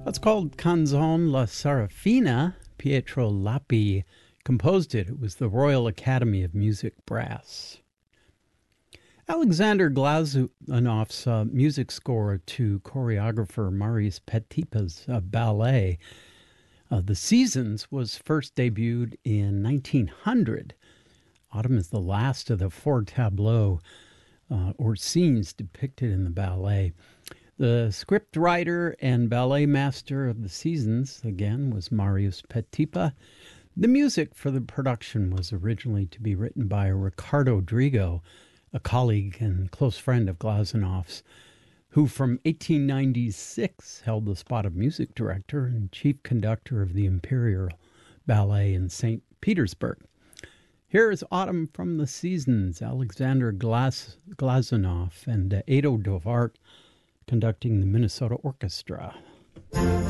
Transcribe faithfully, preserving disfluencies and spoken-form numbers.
That's called Canzone La Serafina. Pietro Lappi composed it. It was the Royal Academy of Music Brass. Alexander Glazunov's uh, music score to choreographer Marius Petipa's uh, ballet, uh, The Seasons, was first debuted in nineteen hundred. Autumn is the last of the four tableaux uh, or scenes depicted in the ballet. The script writer and ballet master of The Seasons, again, was Marius Petipa. The music for the production was originally to be written by Riccardo Drigo, a colleague and close friend of Glazunov's, who from eighteen ninety-six held the spot of music director and chief conductor of the Imperial Ballet in Saint Petersburg. Here is Autumn from The Seasons, Alexander Glaz- Glazunov and uh, Ado Dovart conducting the Minnesota Orchestra.